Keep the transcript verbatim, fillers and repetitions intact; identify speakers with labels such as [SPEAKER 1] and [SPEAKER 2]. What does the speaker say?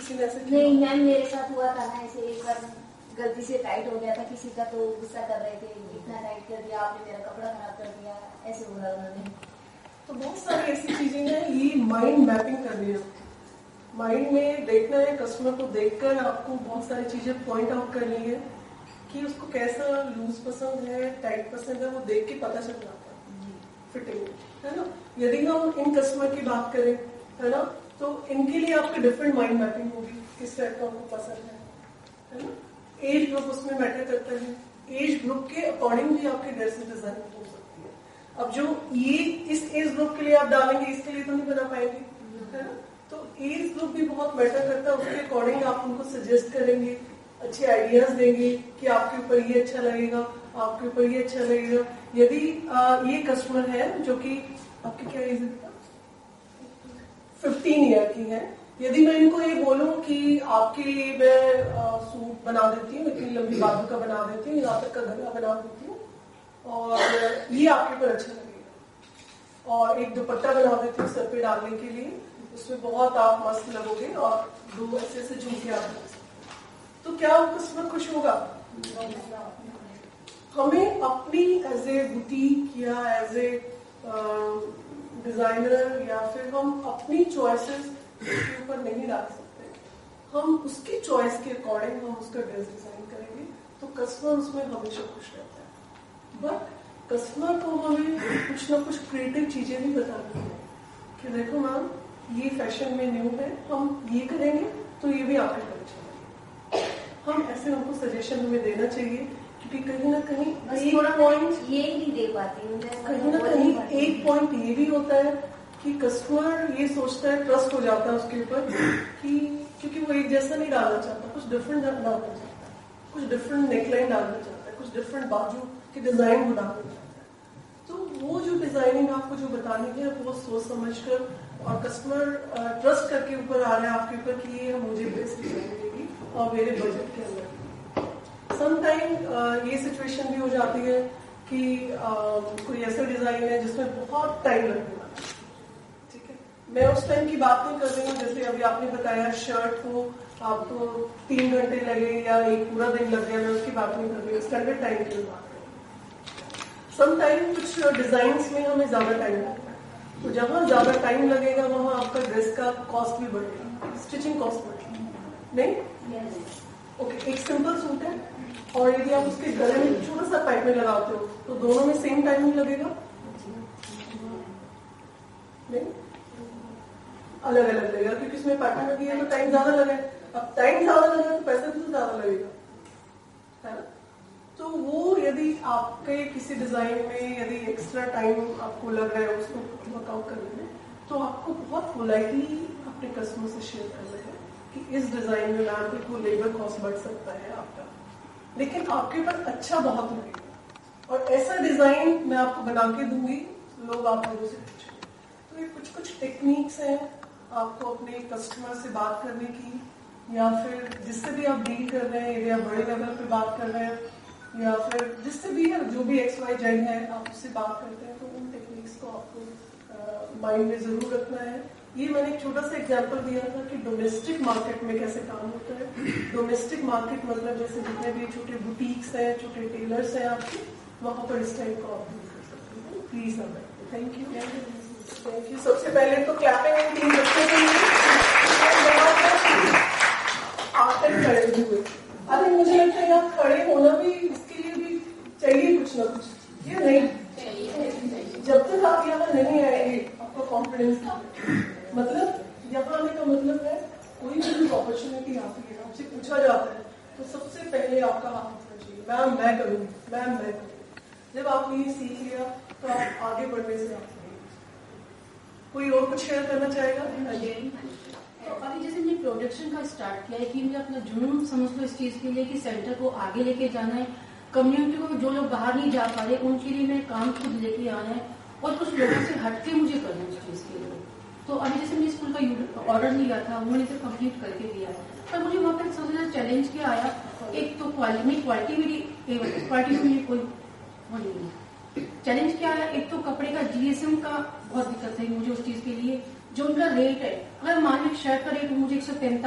[SPEAKER 1] किसी ने ऐसे
[SPEAKER 2] नहीं मैम, मेरे साथ हुआ था ना ऐसे, एक बार गलती से टाइट हो गया था किसी का, तो गुस्सा कर रहे थे, इतना टाइट कर दिया आपने, मेरा कपड़ा खराब कर दिया, ऐसे बोला उन्होंने।
[SPEAKER 1] तो बहुत सारी ऐसी चीजें हैं, ये माइंड मैपिंग करनी है। माइंड में देखना है, कस्टमर को देखकर आपको बहुत सारी चीजें पॉइंट आउट करनी है कि उसको कैसा लूज पसंद है, टाइट पसंद है, वो देख के पता चल जाता है फिटिंग, है ना। यदि हम इन कस्टमर की बात करें, है ना, तो इनके लिए आपकी डिफरेंट माइंड मैपिंग होगी, किस टाइप का आपको पसंद है, है ना। एज ग्रुप उसमें मैटर करता है, एज ग्रुप के अकॉर्डिंग भी आपकी ड्रेसेस डिजाइन हो सकती है। अब जो ये इस एज ग्रुप के लिए आप डालेंगे, इसके लिए तो नहीं बना पाएंगे, है ना। तो एज ग्रुप भी बहुत मैटर करता है, उसके अकॉर्डिंग आप उनको सजेस्ट करेंगे, अच्छे आइडियाज देंगे कि आपके ऊपर ये अच्छा लगेगा, आपके ऊपर ये अच्छा लगेगा। यदि आ, ये कस्टमर है जो कि आपकी क्या एज है, फिफ्टीन ईयर की है, यदि मैं इनको ये बोलूं कि आपके लिए मैं आ, सूट बना देती हूँ, इतनी लंबी बाजू का बना देती हूँ, यहाँ तक का गला बना देती हूँ और ये आपके ऊपर अच्छा लगेगा, और एक दुपट्टा बना देती हूँ सर पे डालने के लिए, उसमें बहुत आप मस्त लगोगे और दो ऐसे ऐसे झुमके आप लगा सकते हैं, तो क्या कस्टमर खुश होगा। हमें अपनी एज ए बुटीक या एज ए डिजाइनर या फिर हम अपनी चॉइसेस उसके ऊपर नहीं डाल सकते, हम उसकी चॉइस के अकॉर्डिंग हम उसका ड्रेस डिजाइन करेंगे, तो कस्टमर उसमें हमेशा खुश रहता है। बट कस्टमर को हमें कुछ ना कुछ क्रिएटिव चीजें भी बतानी है कि देखो मैम ये फैशन में न्यू है, हम ये करेंगे तो ये भी आपके घर चलेंगे। हम ऐसे हमको सजेशन हमें देना चाहिए, क्योंकि कहीं ना कहीं एक पॉइंट
[SPEAKER 2] ये नहीं दे पाती हूँ,
[SPEAKER 1] कहीं ना कहीं एक पॉइंट ये भी होता है कि कस्टमर ये सोचता है, ट्रस्ट हो जाता है उसके ऊपर कि क्योंकि वो एक जैसा नहीं डालना चाहता, कुछ डिफरेंट डालना चाहता है, कुछ डिफरेंट नेकलाइन डालना चाहता है, कुछ डिफरेंट बाजू की डिजाइन वो डालना चाहता है। तो वो जो डिजाइनिंग आपको जो बतानी है वो सोच समझ कर, और कस्टमर ट्रस्ट करके ऊपर आ रहा है आपके ऊपर कि ये मुझे बेस्ट डिजाइन मिलेगी और मेरे बजट के अंदर। समटाइम ये सिचुएशन भी हो जाती है कि uh, कोई ऐसा डिजाइन है जिसमें बहुत टाइम लगने वाला है, ठीक है। मैं उस टाइम की बात नहीं कर रही हूँ, जैसे अभी आपने बताया शर्ट को आपको तीन घंटे लगे या एक पूरा दिन लग गया, मैं उसकी बात नहीं कर रही हूँ, स्टैंडर्ड टाइम की बात कर रही हूँ। समटाइम कुछ डिजाइन में हमें ज्यादा टाइम लगता है, तो जहां ज्यादा टाइम लगेगा वहां आपका ड्रेस का कॉस्ट भी बढ़ेगा, स्टिचिंग कॉस्ट बढ़ेगी, नहीं। ओके, एक सिंपल सूट है और यदि आप उसके गले में छोटा सा पाइपिंग लगाते हो तो दोनों में सेम टाइमिंग लगेगा, नहीं, अलग अलग लगेगा, क्योंकि इसमें पाइपिंग लगी है तो टाइम ज्यादा लगे। अब टाइम ज्यादा लगेगा तो पैसा भी तो ज्यादा लगेगा, है ना। तो वो यदि आपके किसी डिजाइन में यदि एक्स्ट्रा टाइम आपको लग रहा है उसको वर्कआउट करने में, तो आपको बहुत पोलाइटली अपने कस्टमर से शेयर करना है कि इस डिजाइन में मैम को लेबर कॉस्ट बढ़ सकता है आपका, लेकिन आपके ऊपर अच्छा बहुत लगेगा और ऐसा डिजाइन मैं आपको बना के दूंगी, लोग आप लोगों से पूछेंगे। तो ये कुछ कुछ टेक्निक्स हैं आपको अपने कस्टमर से बात करने की, या फिर जिससे भी आप डील कर रहे हैं, या बड़े लेवल पे बात कर रहे हैं, या फिर जिससे भी है, जो भी एक्स वाई जेड है आप उससे बात करते हैं, तो उन टेक्निक्स को आपको माइंड में जरूर रखना है। ये मैंने एक छोटा सा एग्जांपल दिया था कि डोमेस्टिक मार्केट में कैसे काम होता है। डोमेस्टिक मार्केट मतलब जैसे जितने भी छोटे बुटीक्स हैं, छोटे टेलर्स हैं आपके, वहां पर इस टाइप का आप डील कर सकते हैं। प्लीज अब थैंक यू थैंक यू। सबसे पहले तो क्लैपिंग तीन बच्चों के लिए आकर खड़े हुए। अरे मुझे लगता है यहाँ खड़े होना भी इसके लिए भी चाहिए कुछ ना कुछ, ये नहीं जब तक आप यहाँ नहीं आएंगे आपका कॉन्फिडेंस मतलब यहाँ आने का मतलब है कोई भी अपॉर्चुनिटी आती है, आपसे पूछा जाता है तो सबसे पहले आपका हाथ उठना चाहिए, मैम मैं करूँगी, मैम मैं करूँगी। जब आपने ये सीख लिया तो आप आगे बढ़ने से आप कोई और कुछ शेयर करना चाहेगा?
[SPEAKER 3] तो अभी जैसे मैंने प्रोडक्शन का स्टार्ट किया है कि मुझे अपना जुनून समझ लो इस चीज के लिए कि सेंटर को आगे लेके जाना है, कम्युनिटी को जो लोग बाहर नहीं जा पा रहे उनके लिए मैं काम खुद लेके आना है और कुछ लोगों से हटके मुझे करना है उस चीज के लिए। तो अभी जैसे मैंने स्कूल का ऑर्डर लिया था, उन्होंने इसे कंप्लीट करके दिया, पर मुझे वहाँ पर सबसे ज्यादा चैलेंज क्या आया, एक तो क्वालिटी क्वालिटी मेरी क्वालिटी में कोई वो नहीं है। चैलेंज क्या है, एक तो कपड़े का जीएसएम का बहुत दिक्कत है मुझे उस चीज के लिए, जो उनका रेट है, अगर मान लो शर्ट का रेट मुझे एक सौ